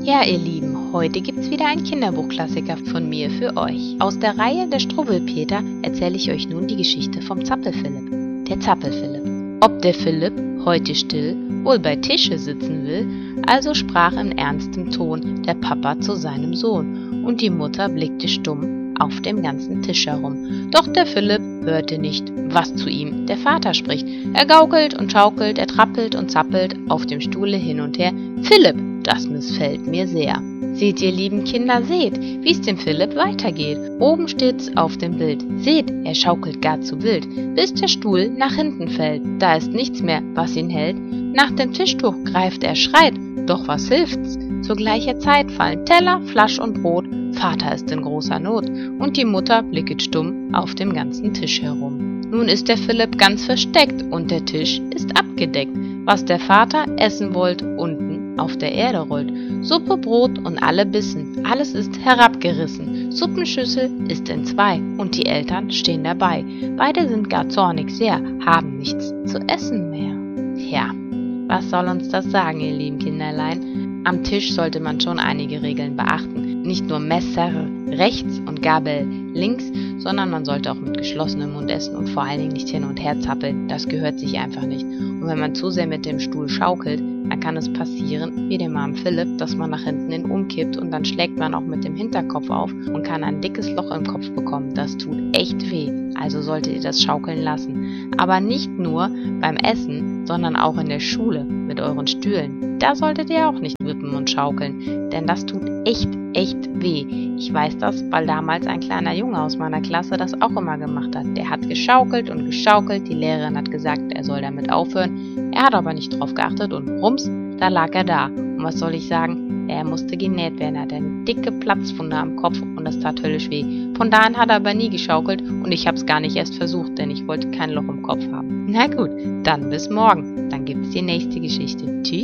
Ja, ihr Lieben, heute gibt's wieder einen Kinderbuchklassiker von mir für euch. Aus der Reihe der Struwwelpeter erzähle ich euch nun die Geschichte vom Zappelphilipp. Der Zappelphilipp. Ob der Philipp, heute still, wohl bei Tische sitzen will, also sprach in ernstem Ton der Papa zu seinem Sohn, und die Mutter blickte stumm auf dem ganzen Tisch herum. Doch der Philipp hörte nicht, was zu ihm der Vater spricht. Er gaukelt und schaukelt, er trappelt und zappelt auf dem Stuhle hin und her. Philipp, das missfällt mir sehr. Seht ihr lieben Kinder, seht, wie's dem Philipp weitergeht. Oben steht's auf dem Bild. Seht, er schaukelt gar zu wild, bis der Stuhl nach hinten fällt. Da ist nichts mehr, was ihn hält. Nach dem Tischtuch greift er, schreit, doch was hilft's? Zu gleicher Zeit fallen Teller, Flasch und Brot. Vater ist in großer Not und die Mutter blicket stumm auf dem ganzen Tisch herum. Nun ist der Philipp ganz versteckt und der Tisch ist abgedeckt. Was der Vater essen wollt, unten auf der Erde rollt. Suppe, Brot und alle Bissen, alles ist herabgerissen. Suppenschüssel ist entzwei und die Eltern stehen dabei. Beide sind gar zornig sehr, haben nichts zu essen mehr. Tja, was soll uns das sagen, ihr lieben Kinderlein? Am Tisch sollte man schon einige Regeln beachten. Nicht nur Messer rechts und Gabel links, sondern man sollte auch mit geschlossenem Mund essen und vor allen Dingen nicht hin und her zappeln. Das gehört sich einfach nicht. Und wenn man zu sehr mit dem Stuhl schaukelt, dann kann es passieren, wie dem armen Philipp, dass man nach hinten hin umkippt und dann schlägt man auch mit dem Hinterkopf auf und kann ein dickes Loch im Kopf bekommen. Das tut echt weh. Also solltet ihr das schaukeln lassen. Aber nicht nur beim Essen, sondern auch in der Schule mit euren Stühlen. Da solltet ihr auch nicht wippen und schaukeln, denn das tut echt weh. Ich weiß das, weil damals ein kleiner Junge aus meiner Klasse das auch immer gemacht hat. Der hat geschaukelt und geschaukelt, die Lehrerin hat gesagt, er soll damit aufhören. Er hat aber nicht drauf geachtet und rums, da lag er da. Und was soll ich sagen? Er musste genäht werden, er hatte eine dicke Platzwunde am Kopf und das tat höllisch weh. Von da an hat er aber nie geschaukelt und ich hab's gar nicht erst versucht, denn ich wollte kein Loch im Kopf haben. Na gut, dann bis morgen. Dann gibt's die nächste Geschichte. Tschüss.